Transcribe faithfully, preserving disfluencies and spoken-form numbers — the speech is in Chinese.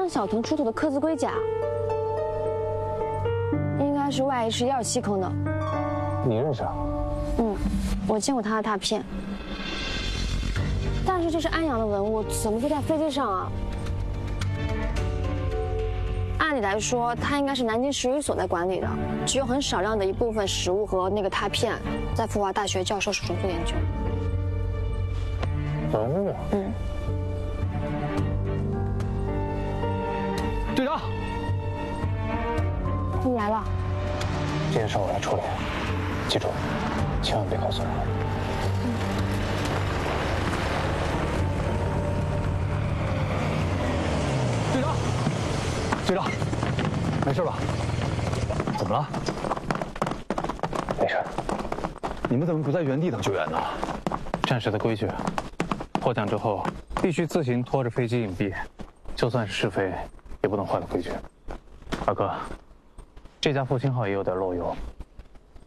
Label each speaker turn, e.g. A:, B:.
A: 张小腾出土的刻字龟甲，应该是 Y H 一二七坑的。
B: 你认识啊？
A: 嗯，我见过他的大片。但是这是安阳的文物，怎么会在飞机上啊？按理来说，它应该是南京史语所在管理的，只有很少量的一部分实物和那个拓片在复华大学教授手中做研究。
B: 文物？
A: 嗯。
B: 队长，
A: 你来了。
B: 这件事我来处理，记住，千万别告诉我。队长，队长，没事吧？怎么了？没事。你们怎么不在原地等救援呢？战士的规矩，获奖之后必须自行拖着飞机隐蔽，就算是试飞，也不能坏了规矩。二哥，这架复兴号也有点漏油，